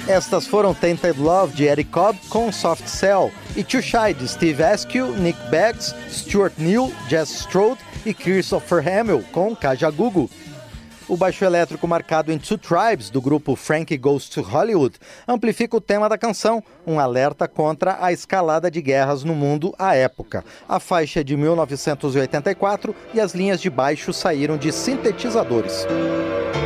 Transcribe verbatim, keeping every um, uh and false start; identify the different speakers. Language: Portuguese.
Speaker 1: Estas foram Tainted Love, de Eric Cobb, com Soft Cell, e Too Shy, de Steve Askew, Nick Beggs, Stuart Neal, Jess Strode e Christopher Hamill, com Kajagoogoo. O baixo elétrico marcado em Two Tribes, do grupo Frankie Goes to Hollywood, amplifica o tema da canção, um alerta contra a escalada de guerras no mundo à época. A faixa é de mil novecentos e oitenta e quatro e as linhas de baixo saíram de sintetizadores.